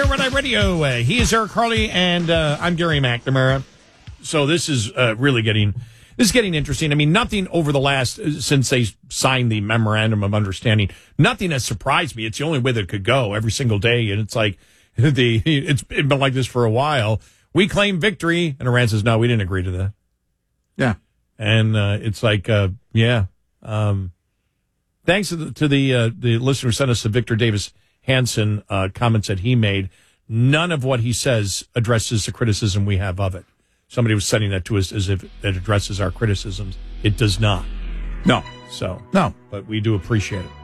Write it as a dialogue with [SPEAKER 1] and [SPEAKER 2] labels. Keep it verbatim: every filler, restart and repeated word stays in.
[SPEAKER 1] here at iRadio. Uh, he is Eric Harley, and uh, I'm Gary McNamara. So this is uh, really getting this is getting interesting. I mean, nothing over the last since they signed the memorandum of understanding, nothing has surprised me. It's the only way that it could go every single day, and it's like the it's been like this for a while. We claim victory, and Iran says no, we didn't agree to that.
[SPEAKER 2] Yeah,
[SPEAKER 1] and uh, it's like uh, yeah. Um, thanks to the to the, uh, the listener who sent us the Victor Davis Hanson uh, comments that he made. None of what he says addresses the criticism we have of it. Somebody was sending that to us as if it addresses our criticisms. It does not.
[SPEAKER 2] No.
[SPEAKER 1] So,
[SPEAKER 2] no.
[SPEAKER 1] But we do appreciate it.